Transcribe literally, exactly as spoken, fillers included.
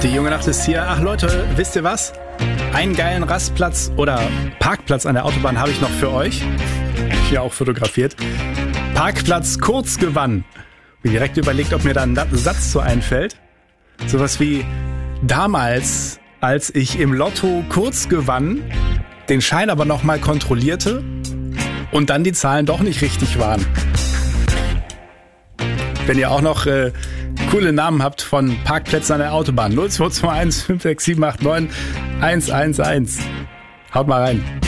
Die junge Nacht ist hier. Ach Leute, wisst ihr was? Einen geilen Rastplatz oder Parkplatz an der Autobahn habe ich noch für euch. Hier auch fotografiert. Parkplatz Kurzgewann. Mir direkt überlegt, ob mir da ein Satz so einfällt. Sowas wie damals, als ich im Lotto kurz gewann, den Schein aber nochmal kontrollierte und dann die Zahlen doch nicht richtig waren. Wenn ihr auch noch äh, coole Namen habt von Parkplätzen an der Autobahn. null zwei zwei eins fünf sechs sieben acht neun eins eins eins. Haut mal rein.